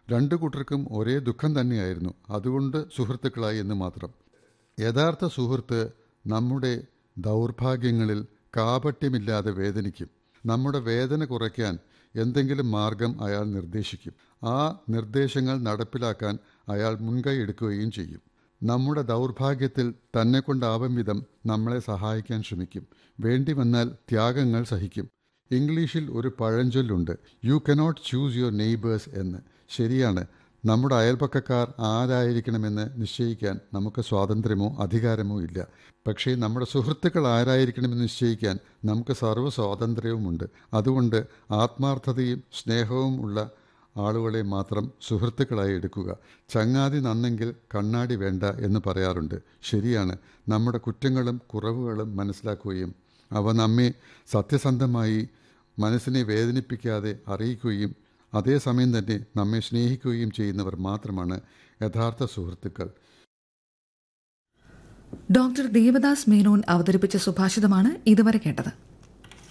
രണ്ടു കൂട്ടർക്കും ഒരേ ദുഃഖം തന്നെയായിരുന്നു. അതുകൊണ്ട് സുഹൃത്തുക്കളായി എന്ന് മാത്രം. യഥാർത്ഥ സുഹൃത്ത് നമ്മുടെ ദൗർഭാഗ്യങ്ങളിൽ കാപട്യമില്ലാതെ വേദനിക്കും. നമ്മുടെ വേദന കുറയ്ക്കാൻ എന്തെങ്കിലും മാർഗം അയാൾ നിർദ്ദേശിക്കും. ആ നിർദ്ദേശങ്ങൾ നടപ്പിലാക്കാൻ അയാൾ മുൻകൈ എടുക്കുകയും ചെയ്യും. നമ്മുടെ ദൗർഭാഗ്യത്തിൽ തന്നെക്കൊണ്ടാവും വിധം നമ്മളെ സഹായിക്കാൻ ശ്രമിക്കും. വേണ്ടി വന്നാൽ ത്യാഗങ്ങൾ സഹിക്കും. ഇംഗ്ലീഷിൽ ഒരു പഴഞ്ചൊല്ലുണ്ട്, you cannot choose your neighbours എന്ന്. ശരിയാണ്. നമ്മുടെ അയൽപക്കക്കാർ ആരായിരിക്കണമെന്ന് നിശ്ചയിക്കാൻ നമുക്ക് സ്വാതന്ത്ര്യമോ അധികാരമോ ഇല്ല. പക്ഷേ നമ്മുടെ സുഹൃത്തുക്കൾ ആരായിരിക്കണമെന്ന് നിശ്ചയിക്കാൻ നമുക്ക് സർവ്വ സ്വാതന്ത്ര്യവുമുണ്ട്. അതുകൊണ്ട് ആത്മാർത്ഥതയും സ്നേഹവും ഉള്ള ആളുകളെ മാത്രം സുഹൃത്തുക്കളായി എടുക്കുക. ചങ്ങാതി നന്നെങ്കിൽ കണ്ണാടി വേണ്ട എന്ന് പറയാറുണ്ട്. ശരിയാണ്. നമ്മുടെ കുറ്റങ്ങളും കുറവുകളും മനസ്സിലാക്കുകയും അവ നമ്മെ സത്യസന്ധമായി മനസ്സിനെ വേദനിപ്പിക്കാതെ അറിയിക്കുകയും അതേസമയം തന്നെ നമ്മെ സ്നേഹിക്കുകയും ചെയ്യുന്നവർ മാത്രമാണ് യഥാർത്ഥ സുഹൃത്തുക്കൾ. ഡോക്ടർ ദേവദാസ് മേനോൻ അവതരിപ്പിച്ച സുഭാഷിതമാണ് ഇതുവരെ കേട്ടത്.